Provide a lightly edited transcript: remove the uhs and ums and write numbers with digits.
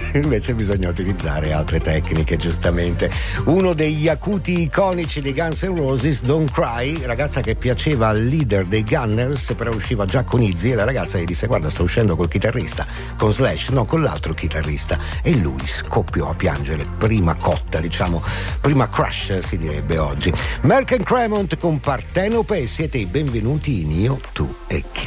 invece bisogna utilizzare altre tecniche, giustamente. Uno degli acuti iconici dei Guns N' Roses, Don't Cry, ragazza che piaceva al leader dei Gunners, però usciva già con Izzy, e la ragazza gli disse: guarda, sto uscendo col chitarrista, con Slash, no, con l'altro chitarrista, e lui scoppiò a piangere. Prima cotta, diciamo, prima crush si direbbe oggi. Merck and Cremont con Partenope, e siete i benvenuti in Io, Tu e Chi.